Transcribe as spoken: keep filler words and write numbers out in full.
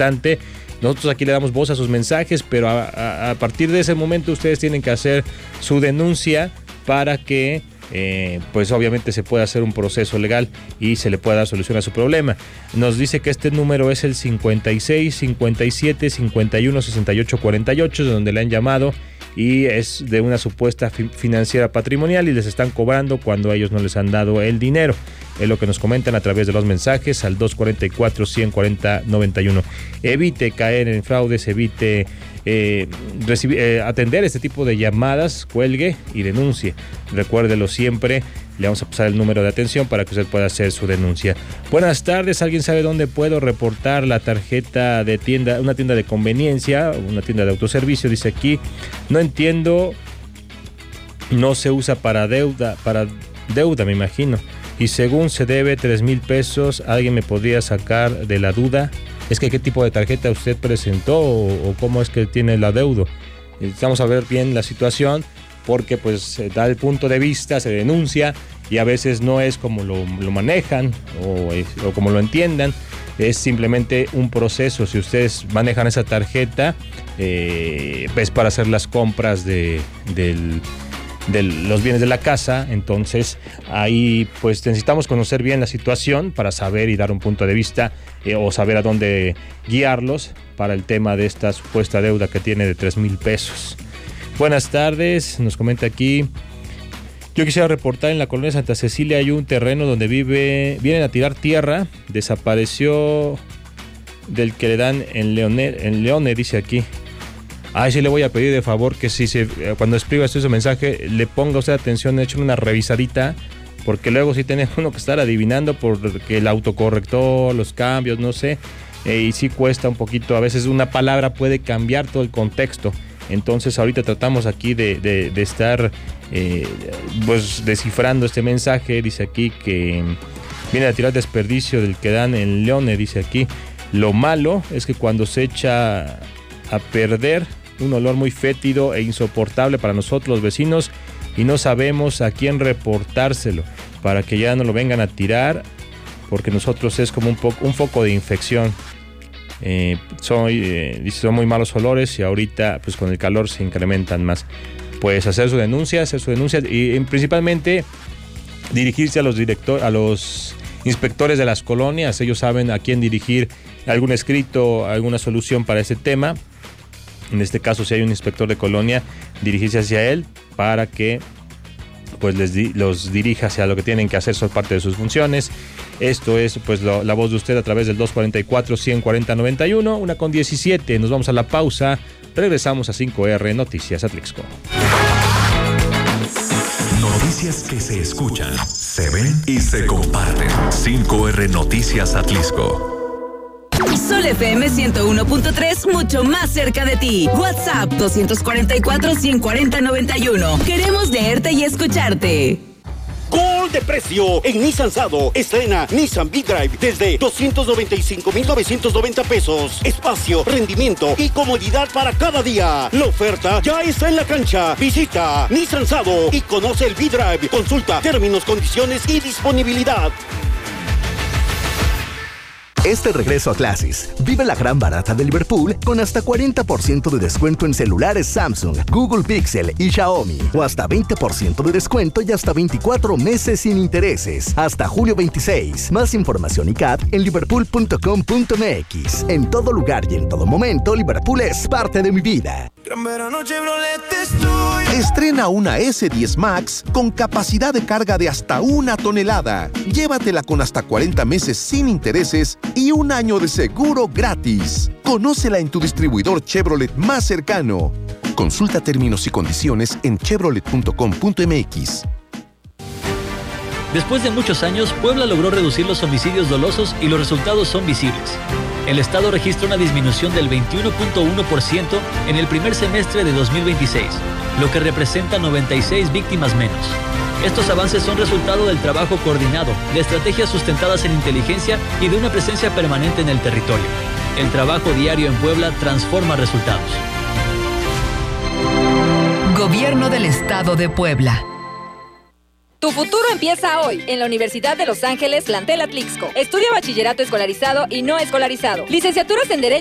importante. Nosotros aquí le damos voz a sus mensajes, pero a, a, a partir de ese momento ustedes tienen que hacer su denuncia para que eh, pues obviamente se pueda hacer un proceso legal y se le pueda dar solución a su problema. Nos dice que este número es el cincuenta y seis, cincuenta y siete, cincuenta y uno, sesenta y ocho, cuarenta y ocho, de donde le han llamado, y es de una supuesta fi- financiera patrimonial y les están cobrando cuando ellos no les han dado el dinero. Es lo que nos comentan a través de los mensajes al dos cuatro cuatro, uno cero cuatro cero, noventa y uno. Evite caer en fraudes, evite eh, recibir, eh, atender este tipo de llamadas, cuelgue y denuncie. Recuérdelo siempre, le vamos a pasar el número de atención para que usted pueda hacer su denuncia. Buenas tardes, ¿alguien sabe dónde puedo reportar la tarjeta de tienda, una tienda de conveniencia, una tienda de autoservicio? Dice aquí, no entiendo, no se usa para deuda, para deuda me imagino. Y según se debe tres mil pesos, ¿alguien me podría sacar de la duda? Es que ¿qué tipo de tarjeta usted presentó o, o cómo es que tiene el adeudo? Vamos a ver bien la situación, porque pues se da el punto de vista, se denuncia y a veces no es como lo, lo manejan o, es, o como lo entiendan. Es simplemente un proceso. Si ustedes manejan esa tarjeta, eh, es para hacer las compras de, del... de los bienes de la casa, entonces ahí pues necesitamos conocer bien la situación para saber y dar un punto de vista eh, o saber a dónde guiarlos para el tema de esta supuesta deuda que tiene de tres mil pesos. Buenas tardes, nos comenta aquí, yo quisiera reportar en la colonia Santa Cecilia hay un terreno donde vive, vienen a tirar tierra, desapareció del que le dan en Leone, en Leone dice aquí. Ay, sí le voy a pedir de favor que si se, cuando escriba ese mensaje le ponga usted atención, eche una revisadita, porque luego sí tiene uno que estar adivinando porque el autocorrector, los cambios, no sé, eh, y sí cuesta un poquito, a veces una palabra puede cambiar todo el contexto. Entonces ahorita tratamos aquí de, de, de estar eh, pues descifrando este mensaje. Dice aquí que viene a tirar desperdicio del que dan en Leone, dice aquí. Lo malo es que cuando se echa a perder, un olor muy fétido e insoportable para nosotros los vecinos y no sabemos a quién reportárselo para que ya no lo vengan a tirar, porque nosotros es como un, po- un foco de infección. Eh, son, eh, son muy malos olores y ahorita pues con el calor se incrementan más. Pues hacer su denuncia, hacer su denuncia y, y principalmente dirigirse a los directores, a los inspectores de las colonias. Ellos saben a quién dirigir algún escrito, alguna solución para ese tema. En este caso, si hay un inspector de colonia, dirigirse hacia él para que pues les di, los dirija hacia lo que tienen que hacer, son parte de sus funciones. Esto es pues lo, la voz de usted a través del dos cuatro cuatro, uno cero cuatro cero, noventa y uno, una con diecisiete. Nos vamos a la pausa. Regresamos a cinco erre Noticias Atlixco. Noticias que se escuchan, se ven y se comparten. cinco erre Noticias Atlixco. Sol F M ciento uno punto tres, mucho más cerca de ti. WhatsApp dos cuatro cuatro, uno cuatro cero, noventa y uno. Queremos leerte y escucharte. ¡Gol de precio! En Nissan Sado, estrena Nissan V-Drive desde doscientos noventa y cinco mil novecientos noventa pesos. Espacio, rendimiento y comodidad para cada día. La oferta ya está en la cancha. Visita Nissan Sado y conoce el V-Drive. Consulta términos, condiciones y disponibilidad. Este regreso a clases, vive la gran barata de Liverpool con hasta cuarenta por ciento de descuento en celulares Samsung, Google Pixel y Xiaomi. O hasta veinte por ciento de descuento y hasta veinticuatro meses sin intereses. Hasta julio veintiséis. Más información y C A T en liverpool punto com punto m x. En todo lugar y en todo momento, Liverpool es parte de mi vida. Gran verano Chevrolet estoy. Estrena una ese diez Max con capacidad de carga de hasta una tonelada. Llévatela con hasta cuarenta meses sin intereses y un año de seguro gratis. Conócela en tu distribuidor Chevrolet más cercano. Consulta términos y condiciones en chevrolet punto com punto m x. Después de muchos años, Puebla logró reducir los homicidios dolosos y los resultados son visibles. El Estado registra una disminución del veintiuno punto uno por ciento en el primer semestre de dos mil veintiséis, lo que representa noventa y seis víctimas menos. Estos avances son resultado del trabajo coordinado, de estrategias sustentadas en inteligencia y de una presencia permanente en el territorio. El trabajo diario en Puebla transforma resultados. Gobierno del Estado de Puebla. Tu futuro empieza hoy en la Universidad de Los Ángeles, plantel Atlixco. Estudia bachillerato escolarizado y no escolarizado. Licenciaturas en Derecho